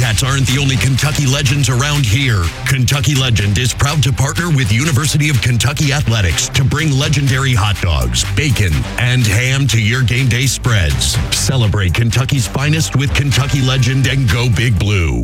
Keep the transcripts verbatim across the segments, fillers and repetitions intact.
Wildcats aren't the only Kentucky legends around here. Kentucky Legend is proud to partner with University of Kentucky Athletics to bring legendary hot dogs, bacon, and ham to your game day spreads. Celebrate Kentucky's finest with Kentucky Legend and go Big Blue.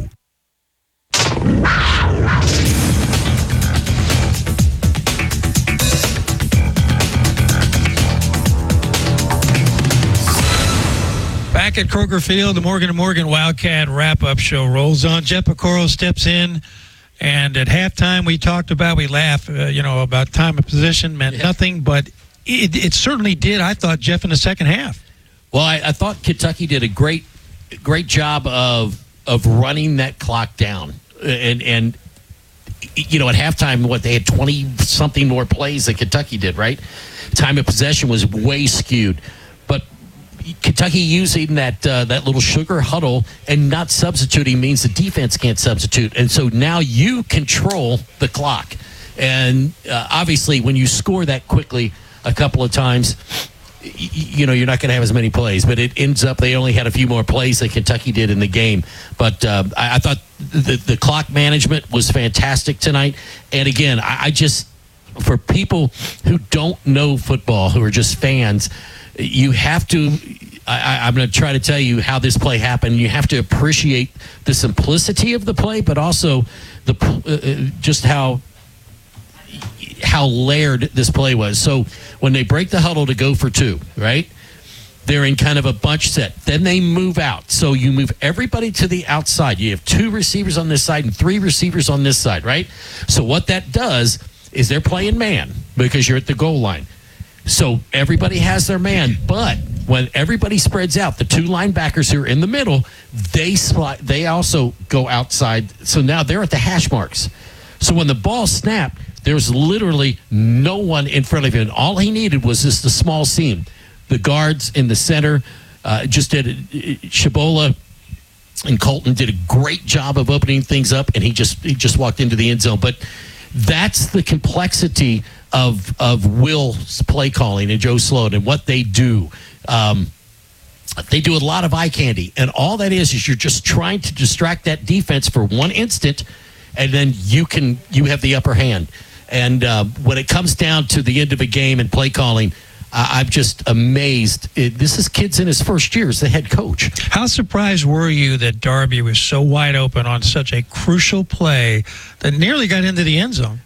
Back at Kroger Field, the Morgan and Morgan Wildcat wrap-up show rolls on. Jeff Piccolo steps in, and at halftime we talked about, we laughed, uh, you know, about time of possession meant yeah. nothing, but it, it certainly did, I thought, Jeff, in the second half. Well, I, I thought Kentucky did a great great job of of running that clock down. And, and you know, at halftime, what, they had twenty-something more plays than Kentucky did, right? Time of possession was way skewed. But Kentucky using that uh, that little sugar huddle and not substituting means the defense can't substitute. And so now you control the clock. And uh, obviously, when you score that quickly a couple of times, y- you know, you're not going to have as many plays. But it ends up they only had a few more plays than Kentucky did in the game. But uh, I-, I thought the, the clock management was fantastic tonight. And again, I, I just, for people who don't know football, who are just fans, you have to, I, I'm going to try to tell you how this play happened. You have to appreciate the simplicity of the play, but also the uh, just how how layered this play was. So when they break the huddle to go for two, right, they're in kind of a bunch set. Then they move out. So you move everybody to the outside. You have two receivers on this side and three receivers on this side, right? So what that does is they're playing man because you're at the goal line. So everybody has their man, but when everybody spreads out, the two linebackers who are in the middle, they spot, they also go outside. So now they're at the hash marks. So when the ball snapped, there's literally no one in front of him. All he needed was just a small seam. The guards in the center uh, just did it. Shabola and Colton did a great job of opening things up, and he just he just walked into the end zone. But that's the complexity of of Will's play calling and Joe Sloan and what they do. Um, they do a lot of eye candy, and all that is is you're just trying to distract that defense for one instant, and then you can you have the upper hand. And uh, when it comes down to the end of a game and play calling, uh, I'm just amazed. It, this is kids in his first year as the head coach. How surprised were you that Darby was so wide open on such a crucial play that nearly got into the end zone?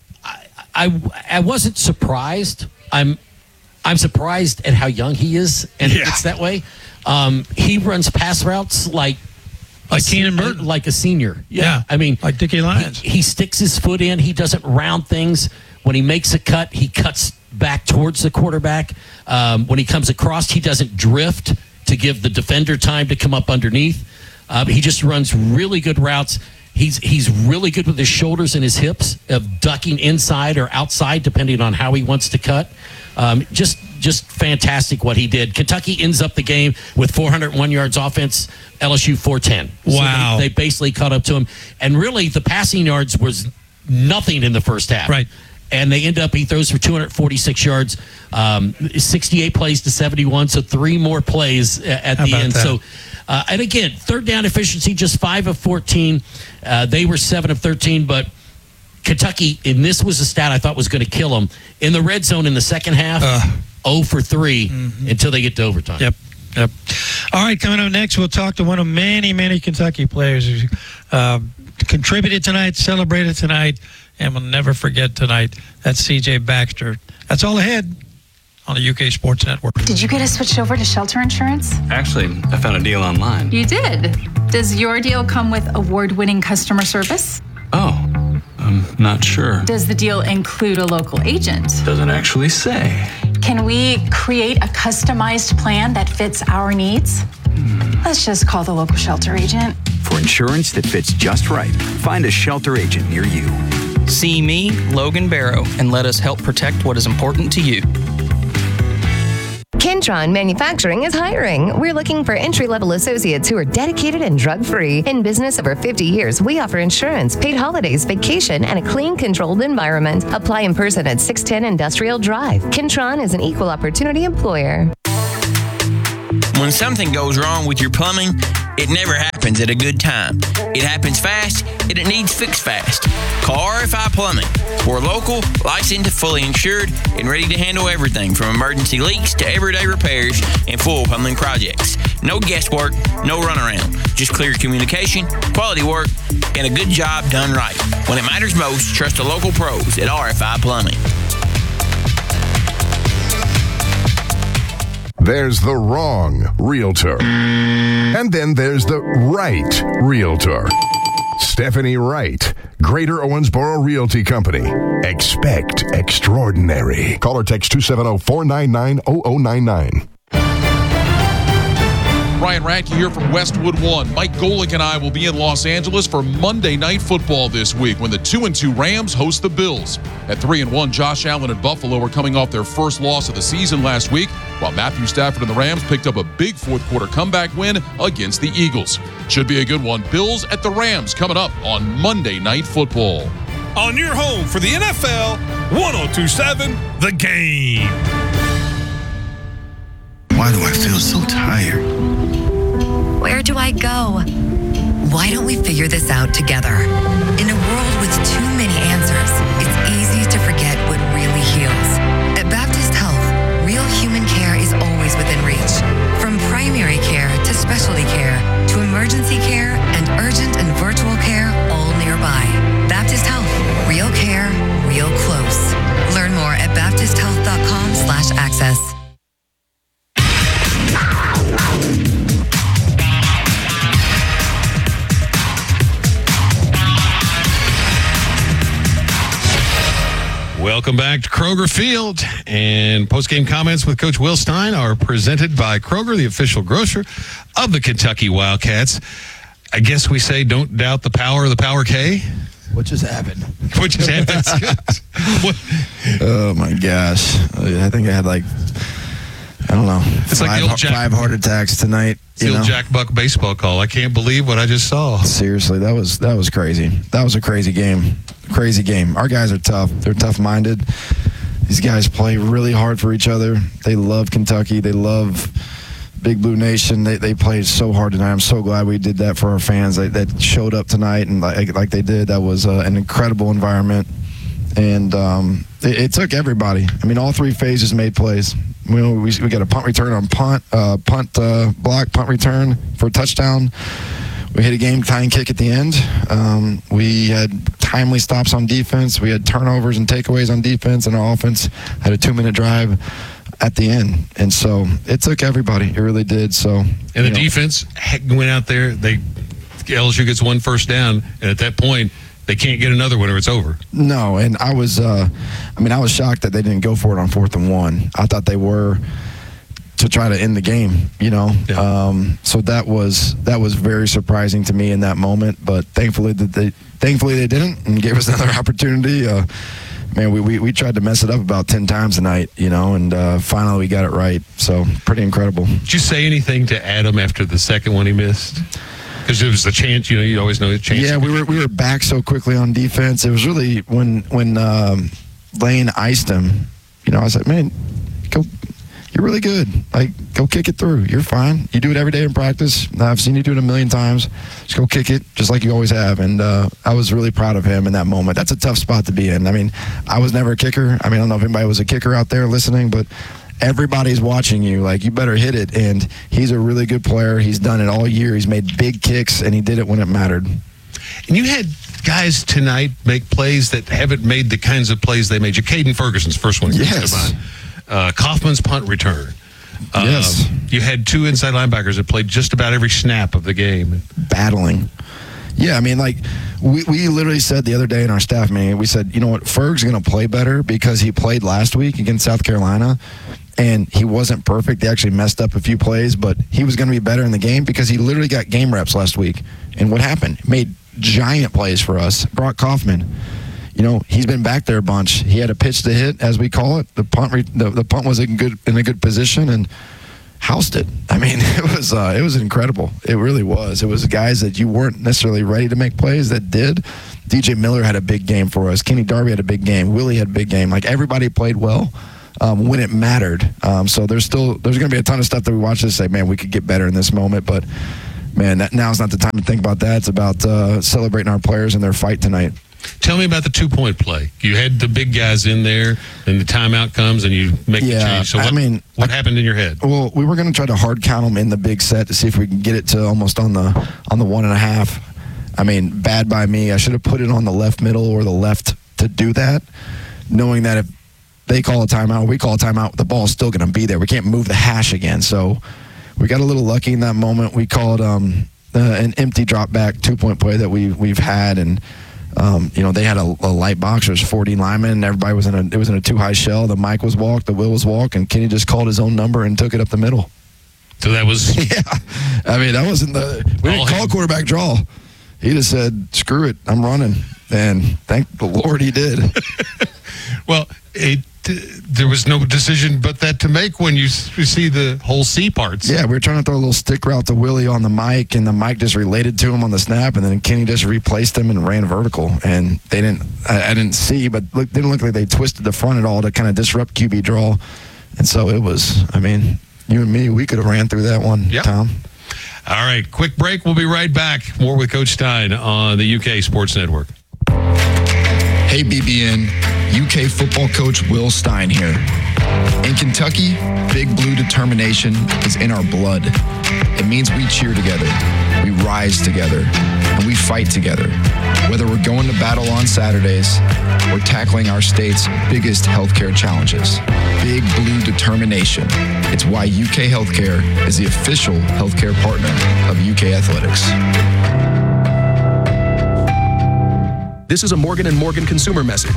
I, I wasn't surprised. I'm I'm surprised at how young he is, and yeah. it's that way. Um, he runs pass routes like like Keenan Burton, like a senior. Yeah, yeah. I mean, like Dickie Lyons. He, he sticks his foot in. He doesn't round things. When he makes a cut, he cuts back towards the quarterback. Um, when he comes across, he doesn't drift to give the defender time to come up underneath. Uh, he just runs really good routes. He's he's really good with his shoulders and his hips of ducking inside or outside, depending on how he wants to cut. Um, just just fantastic what he did. Kentucky ends up the game with four hundred one yards offense, L S U four ten. Wow. So they, they basically caught up to him. And really, the passing yards was nothing in the first half. Right. And they end up, he throws for two hundred forty-six yards, um, sixty-eight plays to seventy-one, so three more plays at How the end. that? So. Uh, and again, third down efficiency, just five of fourteen. Uh, they were seven of thirteen, but Kentucky, and this was a stat I thought was going to kill them, in the red zone in the second half, uh, zero for three mm-hmm. until they get to overtime. Yep, yep. All right, coming up next, we'll talk to one of many, many Kentucky players who uh, contributed tonight, celebrated tonight, and will never forget tonight. That's C J Baxter. That's all ahead on the U K Sports Network. Did you get us switched over to shelter insurance? Actually, I found a deal online. You did? Does your deal come with award-winning customer service? Oh, I'm not sure. Does the deal include a local agent? Doesn't actually say. Can we create a customized plan that fits our needs? Hmm. Let's just call the local shelter agent. For insurance that fits just right, find a shelter agent near you. See me, Logan Barrow, and let us help protect what is important to you. Kentron Manufacturing is hiring. We're looking for entry-level associates who are dedicated and drug-free. In business over fifty years, we offer insurance, paid holidays, vacation, and a clean, controlled environment. Apply in person at six ten Industrial Drive. Kentron is an equal opportunity employer. When something goes wrong with your plumbing, It never happens at a good time. It happens fast, and it needs fixed fast. Call R F I Plumbing. We're local, licensed, fully insured, and ready to handle everything from emergency leaks to everyday repairs and full plumbing projects. No guesswork, no runaround. Just clear communication, quality work, and a good job done right. When it matters most, trust the local pros at R F I Plumbing. There's the wrong realtor. And then there's the right realtor. Stephanie Wright, Greater Owensboro Realty Company. Expect extraordinary. Call or text two seven zero, four nine nine, zero zero nine nine. Ryan Radke here from Westwood One. Mike Golick and I will be in Los Angeles for Monday Night Football this week when the two and two Rams host the Bills. At three and one, Josh Allen and Buffalo are coming off their first loss of the season last week, while Matthew Stafford and the Rams picked up a big fourth quarter comeback win against the Eagles. Should be a good one. Bills at the Rams coming up on Monday Night Football. On your home for the N F L, one oh two point seven The Game. Why do I feel so tired? Where do I go? Why don't we figure this out together? In a world with too many answers, it's easy to forget what really heals. At Baptist Health, real human care is always within reach. From primary care to specialty care to emergency care and urgent and virtual care, all nearby. Baptist Health, real care, real close. Learn more at baptist health dot com slash access. Welcome back to Kroger Field, and post-game comments with Coach Will Stein are presented by Kroger, the official grocer of the Kentucky Wildcats. I guess we say don't doubt the power of the Power K. What just happened? What just happened? What? Oh, my gosh. I think I had like, I don't know, it's five, like the old Jack, five heart attacks tonight. The you old know? Jack Buck baseball call. I can't believe what I just saw. Seriously, that was that was crazy. That was a crazy game. Crazy game. Our guys are tough. They're tough-minded. These guys play really hard for each other. They love Kentucky. They love Big Blue Nation. They they played so hard tonight. I'm so glad we did that for our fans that, that showed up tonight and like, like they did. That was uh, an incredible environment. And um, it, it took everybody. I mean, all three phases made plays. We, we, we got a punt return on punt, uh, punt uh, block, punt return for a touchdown. We hit a game-tying kick at the end. Um, we had timely stops on defense. We had turnovers and takeaways on defense, and our offense had a two-minute drive at the end. And so it took everybody. It really did. So And the know. defense went out there. They L S U gets one first down, and at that point, they can't get another one or it's over. No, and I was, uh, I mean, I was shocked that they didn't go for it on fourth and one. I thought they were to try to end the game, you know. Yeah. Um, so that was that was very surprising to me in that moment. But thankfully that they thankfully they didn't and gave us another opportunity. Uh, man, we, we we tried to mess it up about ten times tonight, you know, and uh, finally we got it right. So pretty incredible. Did you say anything to Adam after the second one he missed? Because it was the chance, you know, you always know the chance. Yeah, we were we were back so quickly on defense. It was really when when um, Lane iced him. You know, I was like, man, go. You're really good. Like, go kick it through. You're fine. You do it every day in practice. I've seen you do it a million times. Just go kick it, just like you always have. And uh, I was really proud of him in that moment. That's a tough spot to be in. I mean, I was never a kicker. I mean, I don't know if anybody was a kicker out there listening, but everybody's watching you. Like, you better hit it. And he's a really good player. He's done it all year. He's made big kicks, and he did it when it mattered. And you had guys tonight make plays that haven't made the kinds of plays they made. Caden Ferguson's first one. Yes. Uh, Kaufman's punt return. Uh, yes. You had two inside linebackers that played just about every snap of the game. Battling. Yeah, I mean, like, we, we literally said the other day in our staff meeting, we said, you know what, Ferg's going to play better because he played last week against South Carolina, and he wasn't perfect. He actually messed up a few plays, but he was going to be better in the game because he literally got game reps last week. And what happened? Made giant plays for us. Brock Kaufman. You know, he's been back there a bunch. He had a pitch to hit, as we call it. The punt, re- the, the punt was in good in a good position and housed it. I mean, it was uh, it was incredible. It really was. It was guys that you weren't necessarily ready to make plays that did. D J Miller had a big game for us. Kenny Darby had a big game. Willie had a big game. Like, everybody played well um, when it mattered. Um, so there's still there's going to be a ton of stuff that we watch and say, man, we could get better in this moment. But man, that, now's not the time to think about that. It's about uh, celebrating our players and their fight tonight. Tell me about the two-point play. You had the big guys in there, and the timeout comes, and you make yeah, the change. So what, I mean, what I, happened in your head? Well, we were going to try to hard count them in the big set to see if we can get it to almost on the on the one and a half. I mean, bad by me. I should have put it on the left middle or the left to do that, knowing that if they call a timeout, we call a timeout, the ball's still going to be there. We can't move the hash again. So we got a little lucky in that moment. We called um, uh, an empty drop back two-point play that we, we've had, and Um, you know, they had a, a light box. There's forty linemen, and everybody was in a. It was in a two high shell. The mic was walked, the Will was walked, and Kenny just called his own number and took it up the middle. So that was. Yeah, I mean that wasn't the. We didn't call quarterback draw. He just said, "Screw it, I'm running," and thank the Lord he did. Well, it, uh, there was no decision but that to make when you, you see the whole C parts. Yeah, we were trying to throw a little stick route to Willie on the mic, and the mic just related to him on the snap, and then Kenny just replaced him and ran vertical. And they didn't, I, I didn't see, but look, didn't look like they twisted the front at all to kind of disrupt Q B draw. And so it was, I mean, you and me, we could have ran through that one, yep. Tom. All right, quick break. We'll be right back. More with Coach Stein on the U K Sports Network. Hey, B B N, U K football coach Will Stein here. In Kentucky, Big Blue determination is in our blood. It means we cheer together, we rise together, and we fight together. Whether we're going to battle on Saturdays or tackling our state's biggest healthcare challenges. Big Blue determination. It's why U K Healthcare is the official healthcare partner of U K Athletics. This is a Morgan and Morgan consumer message.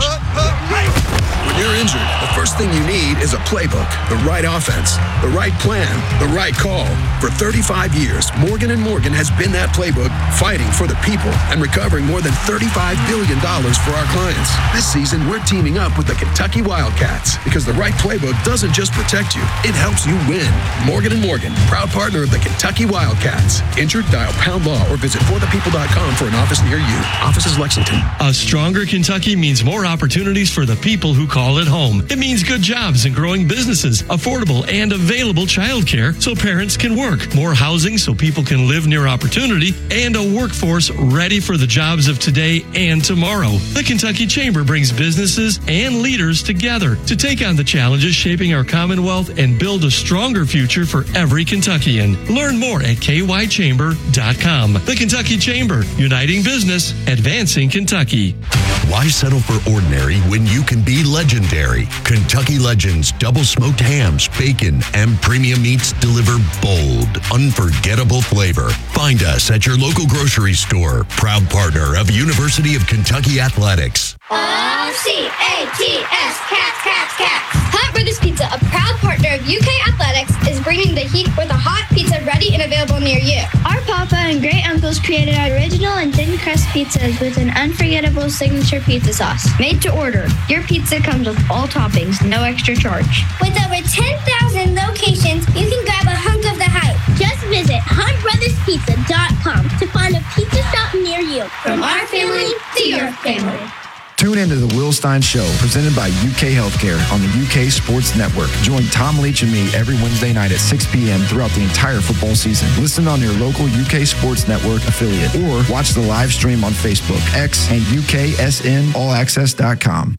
When you're injured, the first thing you need is a playbook, the right offense, the right plan, the right call. For thirty-five years, Morgan and Morgan has been that playbook, fighting for the people and recovering more than thirty-five billion dollars for our clients. This season, we're teaming up with the Kentucky Wildcats because the right playbook doesn't just protect you, it helps you win. Morgan and Morgan, proud partner of the Kentucky Wildcats. Injured? Dial pound law or visit for the people dot com for an office near you. Office is Lexington. A stronger Kentucky means more opportunities for the people who call it home. It means good jobs and growing businesses, affordable and available childcare so parents can work, more housing so people can live near opportunity, and a workforce ready for the jobs of today and tomorrow. The Kentucky Chamber brings businesses and leaders together to take on the challenges shaping our Commonwealth and build a stronger future for every Kentuckian. Learn more at k y chamber dot com. The Kentucky Chamber, uniting business, advancing Kentucky. Why settle for ordinary when you can be legendary? Kentucky Legends double smoked hams, bacon, and premium meats deliver bold, unforgettable flavor. Find us at your local grocery store. Proud partner of University of Kentucky Athletics. O C A T S, cats, cats, cats. Hot Brothers Pizza, a proud partner of U K Athletics, is bringing the heat with a hot pizza ready and available near you. Our papa and great uncles created original and thin crust pizzas with an unforgettable signature pizza sauce. Made to order, your pizza comes with all toppings, no extra charge. With over ten thousand locations, you can grab a hunk of the hype. Just visit hunt brothers pizza dot com to find a pizza shop near you. From our family to your family. Tune into the Will Stein Show, presented by U K Healthcare on the U K Sports Network. Join Tom Leach and me every Wednesday night at six p.m. throughout the entire football season. Listen on your local U K Sports Network affiliate or watch the live stream on Facebook, X, and U K S N all access dot com.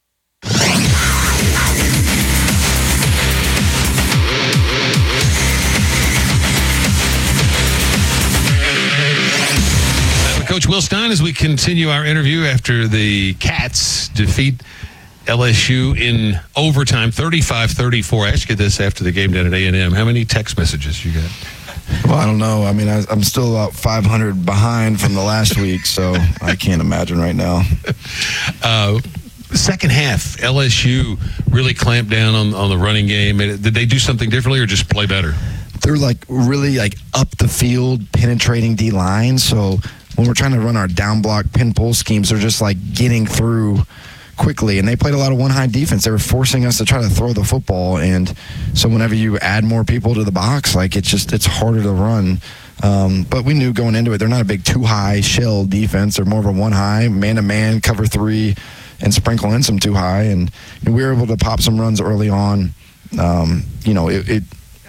Coach Will Stein, as we continue our interview after the Cats defeat L S U in overtime, thirty-five thirty-four. I asked you this after the game down at A and M. How many text messages you got? Well, I don't know. I mean, I, I'm still about five hundred behind from the last week, so I can't imagine right now. Uh, second half, L S U really clamped down on, on the running game. Did they do something differently or just play better? They're like really like up the field, penetrating D-line, so when we're trying to run our down block pin pull schemes, they're just like getting through quickly. And they played a lot of one high defense. They were forcing us to try to throw the football. And so whenever you add more people to the box, like it's just, it's harder to run. Um, but we knew going into it, they're not a big two high shell defense. They're more of a one high, man to man, cover three, and sprinkle in some two high. And we were able to pop some runs early on. Um, you know, it, it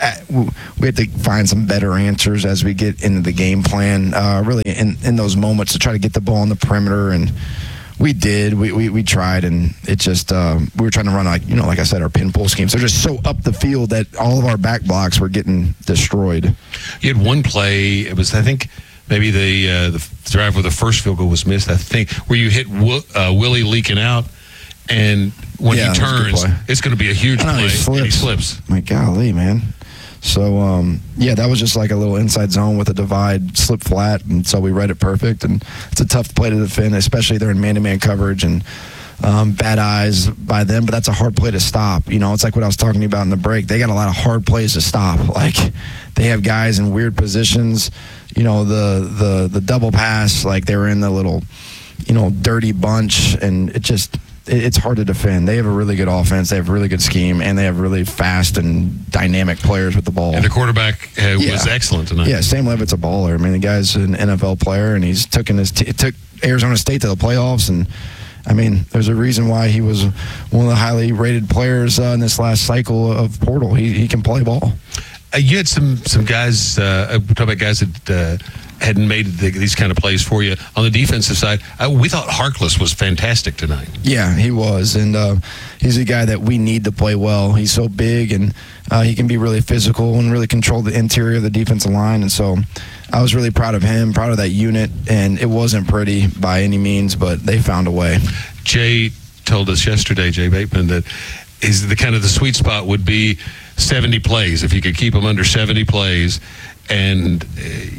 we had to find some better answers as we get into the game plan, uh, really in, in those moments to try to get the ball on the perimeter. And we did. We we, we tried, and it just uh, we were trying to run, like, you know, like I said, our pin pull schemes. They're just so up the field that all of our back blocks were getting destroyed. You had one play, it was, I think, maybe the, uh, the drive where the first field goal was missed, I think, where you hit uh, Willie leaking out. And when yeah, he turns, it's going to be a huge know, play. He slips. And he slips. My golly, man. So, um, yeah, that was just like a little inside zone with a divide, slip flat, and so we read it perfect. And it's a tough play to defend, especially they're in man-to-man coverage and um, bad eyes by them, but that's a hard play to stop. You know, it's like what I was talking about in the break. They got a lot of hard plays to stop. Like, they have guys in weird positions. You know, the the the double pass, like they were in the little, you know, dirty bunch, and it just – it's hard to defend. They have a really good offense. They have a really good scheme, and they have really fast and dynamic players with the ball. And the quarterback uh, yeah. was excellent tonight. Yeah, Sam Levitt's a baller. I mean, the guy's an N F L player, and he's taken his t- took Arizona State to the playoffs. And I mean, there's a reason why he was one of the highly rated players uh, in this last cycle of portal. He he can play ball. Uh, you had some some guys. Uh, talk about guys that. Uh, hadn't made the, these kind of plays for you. On the defensive side, uh, we thought Harkless was fantastic tonight. Yeah, he was, and uh, he's a guy that we need to play well. He's so big, and uh, he can be really physical and really control the interior of the defensive line, and so I was really proud of him, proud of that unit, and it wasn't pretty by any means, but they found a way. Jay told us yesterday, Jay Bateman, that is the kind of the sweet spot would be seventy plays, if you could keep them under seventy plays, and uh,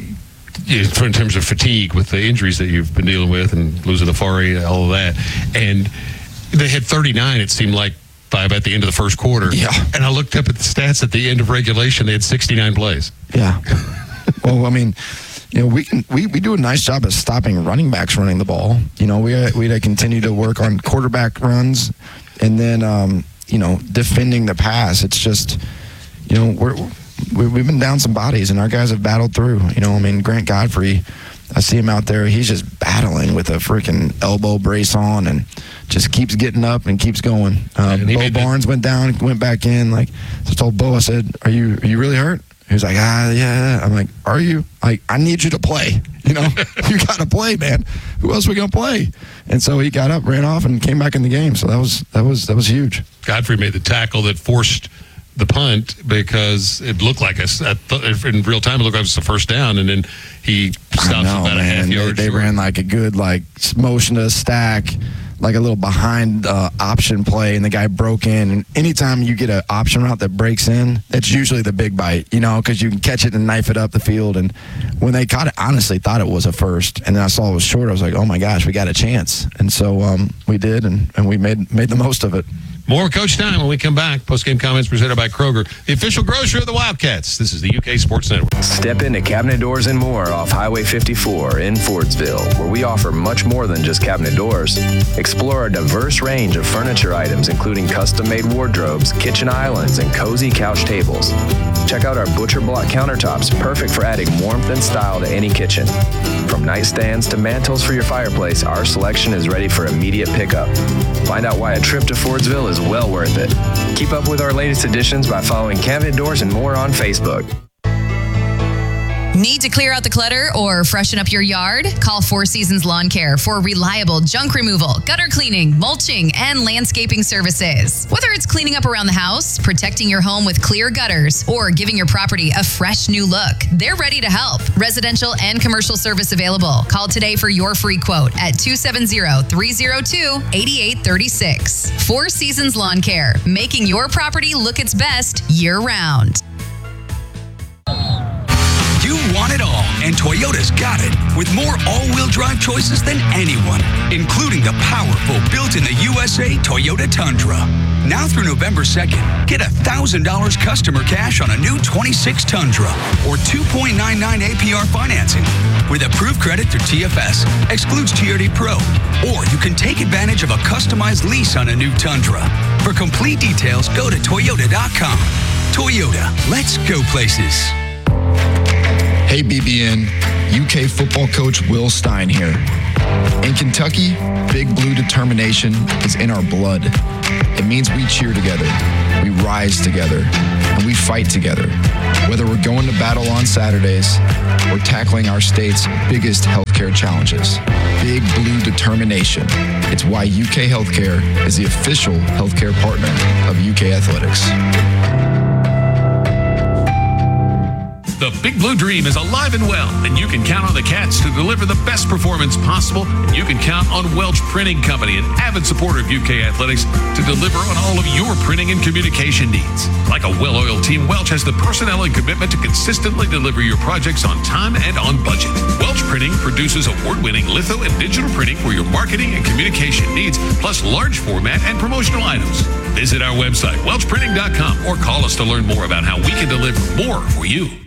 in terms of fatigue with the injuries that you've been dealing with and losing Afari, all of that. And they had thirty-nine, it seemed like, by about the end of the first quarter. Yeah. And I looked up at the stats at the end of regulation. They had sixty-nine plays. Yeah. Well, I mean, you know, we can we, we do a nice job of stopping running backs running the ball. You know, we we to continue to work on quarterback runs, and then um, you know, defending the pass. It's just, you know, we're we've been down some bodies, and our guys have battled through. You know, I mean, Grant Godfrey, I see him out there. He's just battling with a freaking elbow brace on, and just keeps getting up and keeps going. Uh, Bo Barnes went down, went back in. Like, so I told Bo, I said, "Are you are you really hurt?" He was like, "Ah, yeah." I'm like, "Are you?" Like, I need you to play. You know, you got to play, man. Who else are we gonna play? And so he got up, ran off, and came back in the game. So that was that was that was huge. Godfrey made the tackle that forced the punt because it looked like a, in real time it looked like it was the first down, and then he stops know, about man. a half yard. They, they ran like a good like motion to stack, like a little behind uh, option play, and the guy broke in. And anytime you get an option route that breaks in, that's usually the big bite, you know, because you can catch it and knife it up the field. And when they caught it, honestly thought it was a first, and then I saw it was short. I was like, oh my gosh, we got a chance. And so um, we did, and, and we made made the most of it. More Coach Time when we come back. Post-game comments presented by Kroger, the official grocer of the Wildcats. This is the U K Sports Network. Step into Cabinet Doors and More off Highway fifty-four in Fordsville, where we offer much more than just cabinet doors. Explore a diverse range of furniture items, including custom-made wardrobes, kitchen islands, and cozy couch tables. Check out our butcher block countertops, perfect for adding warmth and style to any kitchen. From nightstands to mantles for your fireplace, our selection is ready for immediate pickup. Find out why a trip to Fordsville is well worth it. Keep up with our latest additions by following Cabinet Doors and More on Facebook. Need to clear out the clutter or freshen up your yard? Call Four Seasons Lawn Care for reliable junk removal, gutter cleaning, mulching, and landscaping services. Whether it's cleaning up around the house, protecting your home with clear gutters, or giving your property a fresh new look, they're ready to help. Residential and commercial service available. Call today for your free quote at two seven zero, three zero two, eight eight three six. Four Seasons Lawn Care, making your property look its best year-round. You want it all, and Toyota's got it, with more all-wheel drive choices than anyone, including the powerful built-in-the-U S A Toyota Tundra. Now through November second, get one thousand dollars customer cash on a new twenty-six Tundra, or two point nine nine A P R financing, with approved credit through T F S, excludes T R D Pro, or you can take advantage of a customized lease on a new Tundra. For complete details, go to Toyota dot com. Toyota, let's go places. Hey B B N, U K football coach Will Stein here. In Kentucky, Big Blue determination is in our blood. It means we cheer together. we rise together, and we fight together. Whether we're going to battle on Saturdays or tackling our state's biggest healthcare challenges. Big Blue determination. It's why U K Healthcare is the official healthcare partner of U K Athletics. The Big Blue Dream is alive and well, and you can count on the Cats to deliver the best performance possible. And you can count on Welch Printing Company, an avid supporter of U K Athletics, to deliver on all of your printing and communication needs. Like a well-oiled team, Welch has the personnel and commitment to consistently deliver your projects on time and on budget. Welch Printing produces award-winning litho and digital printing for your marketing and communication needs, plus large format and promotional items. Visit our website, welch printing dot com, or call us to learn more about how we can deliver more for you.